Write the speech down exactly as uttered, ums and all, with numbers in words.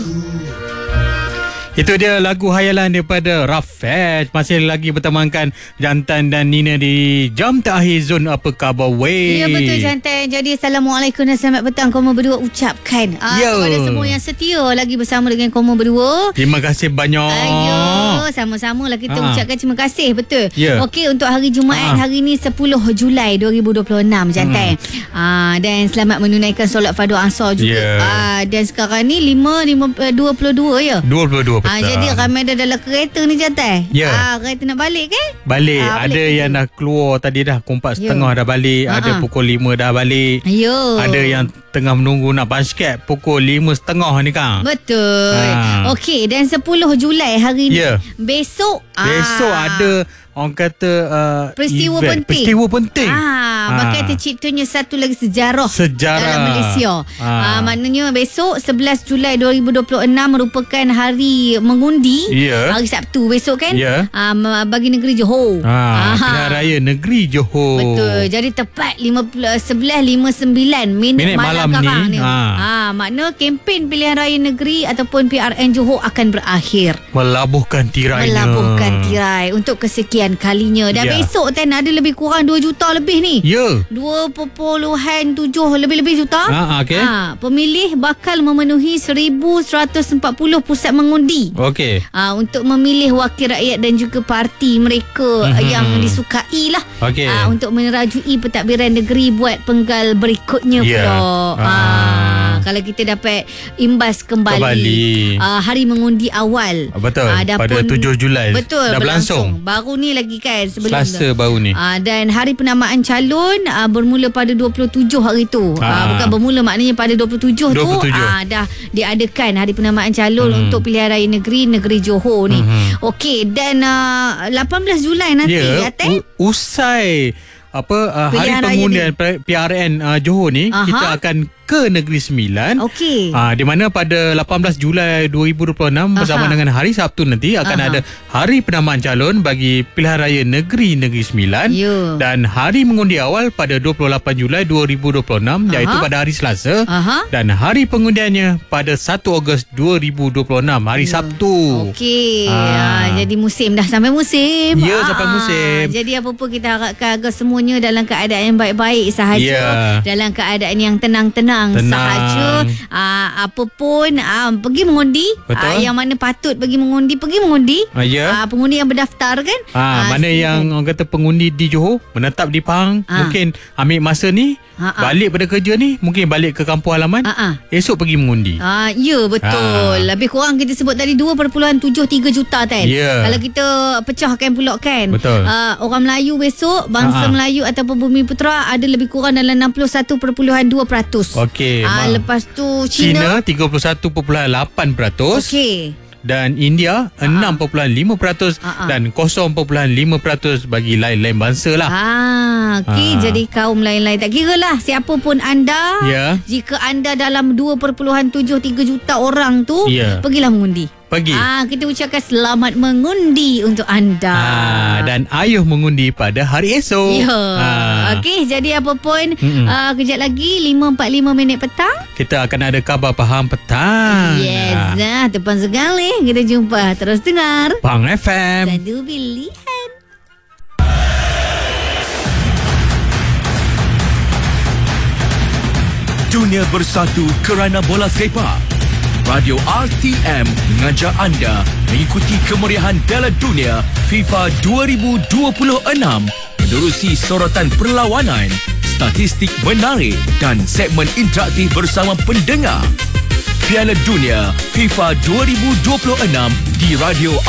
Itu dia lagu hayalan daripada Rafet. Masih lagi bertemankan Jantan dan Nina di jam terakhir Zon Apa Khabar Weh. Ya betul Jantan. Jadi Assalamualaikum dan selamat petang Korang berdua ucapkan uh, kepada semua yang setia lagi bersama dengan Korang berdua. Terima kasih banyak. Ayo, sama-sama lah kita ha. ucapkan terima kasih. Betul ya. Okey, untuk hari Jumaat ha. hari ni sepuluh Julai dua ribu dua puluh enam Jantan. hmm. uh, Dan selamat menunaikan solat fardu asar juga. yeah. uh, Dan sekarang ni lima, lima, dua puluh dua ya dua puluh dua Ah, jadi ramai dah dalam kereta ni Jantan. Ya. Ah, kereta nak balik kan? Balik. Ah, ada balik yang dah keluar tadi dah pukul empat ya. setengah dah balik. Ha-ha. Ada pukul lima dah balik. Ya. Ada yang tengah menunggu nak basket pukul lima setengah ni Kang. Betul. Ha. Okey, dan sepuluh Julai hari ni. Ya. Besok. Besok ah, ada orang kata uh, peristiwa event. penting. Peristiwa penting. Ah, bakal terciptanya satu lagi sejarah, sejarah dalam Malaysia. Ah. Ah, maknanya besok sebelas Julai dua ribu dua puluh enam merupakan hari mengundi. Ya. Hari Sabtu besok kan? Ya. Ah, bagi negeri Johor. Ah, pilihan raya negeri Johor. Betul. Jadi tepat sebelas lima puluh sembilan minit, minit malam, malam ni. ni. Ah. ah, makna kempen pilihan raya negeri ataupun P R N Johor akan berakhir. Melabuhkan tirainya. Melabuhkan tirai untuk kesekian kalinya. Dan ya. besok kan ada lebih kurang dua juta lebih ni. Ya. dua perpuluhan tujuh lebih-lebih juta. Ah, okey. Ah, pemilih bakal memenuhi seribu seratus empat puluh pusat mengundi. Okey. Ah, untuk memilih wakil rakyat dan juga parti mereka mm-hmm. yang disukai lah. Okey. Ah, untuk menerajui pentadbiran negeri buat penggal berikutnya yeah. pula. Ah. Ah, kalau kita dapat imbas kembali, kembali. Ah, hari mengundi awal. Betul. Ah, dah pada pun, tujuh Julai. Betul. Dah berlangsung. Baru ni lagi kan sebelum Selasa baru ni. Ah, dan hari penamaan calon ah, bermula pada dua puluh tujuh hari tu. Ah. Ah, bukan bermula maknanya pada dua puluh tujuh, dua puluh tujuh tu ah, dah diadakan hari penamaan calon hmm. untuk pilihan raya negeri negeri Johor ni. Hmm. Okey, dan uh, lapan belas Julai nanti ya, Aten. U- usai apa uh, hari Pilihan pengundian P R N uh, Johor ni, Aha. kita akan ke Negeri Sembilan. Okey. Uh, di mana pada lapan belas Julai dua ribu dua puluh enam bersama dengan hari Sabtu nanti akan Aha. ada hari penamaan calon bagi pilihan raya negeri Negeri Sembilan. Yo. Dan hari mengundi awal pada dua puluh lapan Julai dua ribu dua puluh enam Aha. iaitu pada hari Selasa. Aha. Dan hari pengundiannya pada satu Ogos dua ribu dua puluh enam hari Yo. Sabtu. Okey. Ah. Jadi musim dah sampai musim. Ya, ah. sampai musim. Jadi apa pun kita harapkan agar semuanya dalam keadaan yang baik-baik sahaja. Yeah. Dalam keadaan yang tenang-tenang Tenang. sahaja. Aa, apa pun aa, pergi mengundi. Aa, yang mana patut pergi mengundi, pergi mengundi. Ah, ya. Aa, pengundi yang berdaftar kan. Ah, Aa, mana silakan. yang orang kata pengundi di Johor menetap di Pahang, Ah. mungkin ambil masa ni, Ah, ah. balik pada kerja ni, mungkin balik ke kampung halaman, Ah, ah. esok pergi mengundi. Ah, ya betul. Ah. Lebih kurang kita sebut tadi dua perpuluhan tujuh tiga juta kan. Ya. Kalau kita pecahkan pula kan. Betul. Ah, orang Melayu besok, bangsa Ah, ah. Melayu ataupun Bumi Putera ada lebih kurang dalam enam puluh satu perpuluhan dua peratus. Okey. Ah, Ma- lepas tu China, China, tiga puluh satu perpuluhan lapan peratus. okey. Dan India enam perpuluhan lima peratus Ah, ah. dan kosong perpuluhan lima peratus bagi lain-lain bangsa lah. Ah, okey. Ah. Jadi kaum lain-lain tak kira lah siapa pun anda. Ya. Jika anda dalam dua perpuluhan tujuh tiga juta orang tu, Ya. pergilah mengundi. Pergi. Ah, kita ucapkan selamat mengundi untuk anda. Ah, dan ayuh mengundi pada hari esok. Ya. Ah. Okey, jadi apa pun Mm-mm. uh, kejap lagi lima empat puluh lima minit petang. Kita akan ada khabar Pahang petang. Yes, ah, tepat sekali. Kita jumpa. Terus dengar Pahang F M. Satu Pilihan. Dunia bersatu kerana bola sepak. Radio R T M mengajak anda mengikuti kemeriahan Piala Dunia FIFA dua ribu dua puluh enam menerusi sorotan perlawanan, statistik menarik dan segmen interaktif bersama pendengar. Piala Dunia FIFA dua ribu dua puluh enam di Radio